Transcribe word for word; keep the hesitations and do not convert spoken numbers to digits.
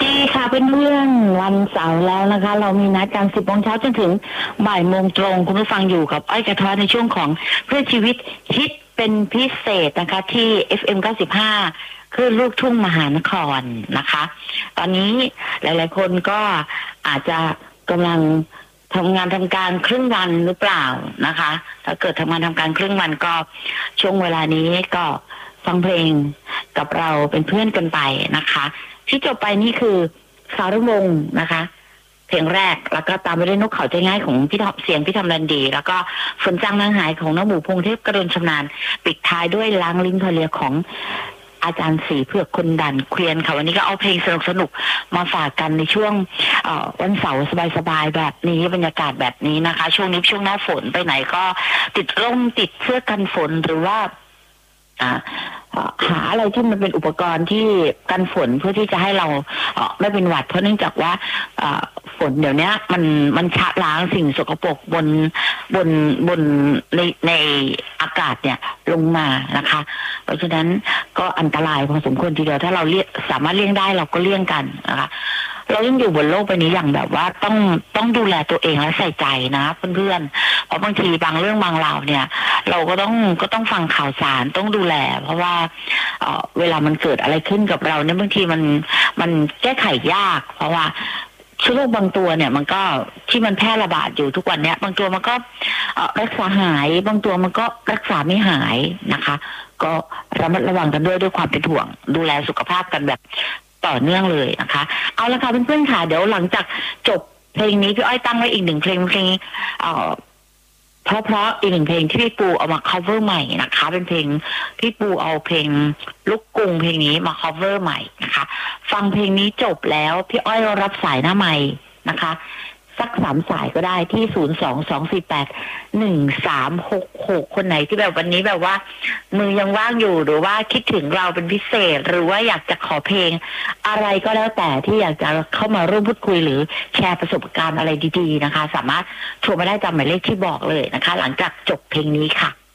ดีค่ะเพื่อนๆวันเสาร์แล้วนะคะ เรามีนัดกันสิบโมงเช้าจนถึงบ่ายโมงตรงคุณผู้ฟังอยู่กับอ้อยกระท้อนในช่วงของเพื่อชีวิตฮิตเป็นพิเศษนะคะที่ เอฟ เอ็ม เก้าสิบห้าคลื่นลูกทุ่งมหานครนะคะ ตอนนี้หลายๆคนก็อาจจะกำลังทำงานทำการครึ่งวันหรือเปล่านะคะ ถ้าเกิดทำงานทำการครึ่งวันก็ช่วงเวลานี้ก็ฟังเพลงกับเราเป็นเพื่อนกันไปนะคะที่จบไปนี่คือสารวงศ์นะคะเพลงแรกแล้วก็ตามไปด้วยนกเขาใจง่ายของพี่ทอมเสียงพี่ทำรันดีแล้วก็ฝนจางนางหายของน้องหมูพงเทพกระโดนชำนาญปิดท้ายด้วยล้างลิ้นทะเลของอาจารย์สีเผือกคนดันเคลียนค่ะวันนี้ก็เอาเพลงสนุกสนุกมาฝากกันในช่วงวันเสาร์สบายๆแบบนี้บรรยากาศแบบนี้นะคะช่วงนี้ช่วงหน้าฝนไปไหนก็ติดร่มติดเสื้อกันฝนหรือว่าหาอะไรที่มันเป็นอุปกรณ์ที่กันฝนเพื่อที่จะให้เราไม่เป็นหวัดเพราะเนื่องจากว่าฝนเดี๋ยวนี้มันมันชะล้างสิ่งสกปรกบนบนบนในในอากาศเนี่ยลงมานะคะเพราะฉะนั้นก็อันตรายพอสมควรทีเดียวถ้าเราเลี่ยสามารถเลี่ยงได้เราก็เลี่ยงกันนะคะเรายังอยู่บนโลกใบนี้อย่างแบบว่าต้องต้องดูแลตัวเองและใส่ใจนะเพื่อนๆเพราะบางทีบางเรื่องบางราวเนี่ยเราก็ต้องก็ต้องฟังข่าวสารต้องดูแลเพราะว่าเอ่อเวลามันเกิดอะไรขึ้นกับเราเนี่ยบางทีมันมันแก้ไขยากเพราะว่าเชื้อโรคบางตัวเนี่ยมันก็ที่มันแพร่ระบาดอยู่ทุกวันเนี้ยบางตัวมันก็รักษาหายบางตัวมันก็รักษาไม่หายนะคะก็ระมัดระวังกันด้วยด้วยความเป็นห่วงดูแลสุขภาพกันแบบต่อเนื่องเลยนะคะเอาละค่ะเพื่อนๆค่ะเดี๋ยวหลังจากจบเพลงนี้พี่อ้อยตั้งไว้อีกหนึ่งเพลงเพลงเอ่อเพราะเพราะอีกหนึ่งเพลงที่พี่ปูเอามา cover ใหม่นะคะเป็นเพลงพี่ปูเอาเพลงลูกกรุงเพลงนี้มา cover ใหม่นะคะฟังเพลงนี้จบแล้วพี่อ้อยรับสายหน้าใหม่นะคะสักสามสายก็ได้ที่ศูนย์สองสองสี่แปดหนึ่งสามหกหกคนไหนที่แบบวันนี้แบบว่ามือยังว่างอยู่หรือว่าคิดถึงเราเป็นพิเศษหรือว่าอยากจะขอเพลงอะไรก็แล้วแต่ที่อยากจะเข้ามาร่วมพูดคุยหรือแชร์ประสบการณ์อะไรดีๆนะคะสามารถโทรมาได้ตามหมายเลขที่บอกเลยนะคะหลังจากจบเพลงนี้ค่ะ